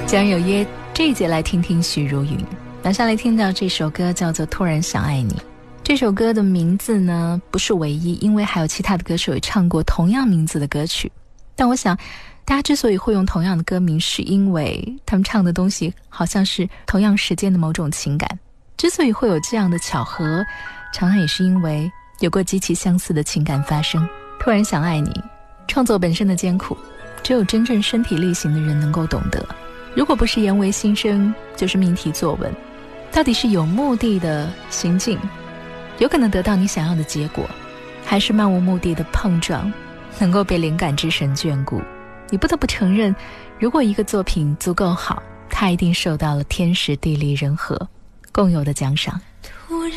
既然有约，这一节来听听许茹芸。马上来听到这首歌叫做《突然想爱你》。这首歌的名字呢不是唯一，因为还有其他的歌手也唱过同样名字的歌曲。但我想大家之所以会用同样的歌名，是因为他们唱的东西好像是同样时间的某种情感。之所以会有这样的巧合，常常也是因为有过极其相似的情感发生。突然想爱你，创作本身的艰苦，只有真正身体力行的人能够懂得。如果不是言为心声，就是命题作文。到底是有目的的行进，有可能得到你想要的结果，还是漫无目的的碰撞，能够被灵感之神眷顾？你不得不承认，如果一个作品足够好，它一定受到了天时地利人和共有的奖赏。